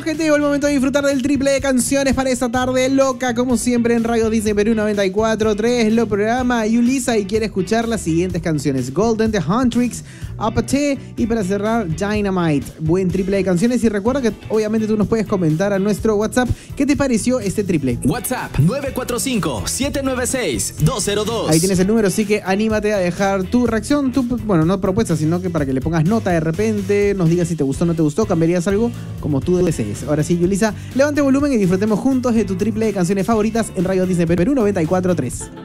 gente, llegó el momento de disfrutar del triple de canciones para esta tarde loca, como siempre en Radio Disney Perú 94.3, lo programa Yulisa y quiere escuchar las siguientes canciones: Golden, The Huntrix, Apathy y para cerrar Dynamite. Buen triple de canciones y recuerda que obviamente tú nos puedes comentar a nuestro WhatsApp qué te pareció este triple. WhatsApp 945-796-202. Ahí tienes el número, así que anímate a dejar tu reacción, bueno, no propuesta, sino que para que le pongas nota de repente, nos digas si te gustó o no te gustó, cambiarías algo como tú desees. Ahora sí, Yulisa, levante volumen y disfrutemos juntos de tu triple de canciones favoritas en Radio Disney Perú 94.3.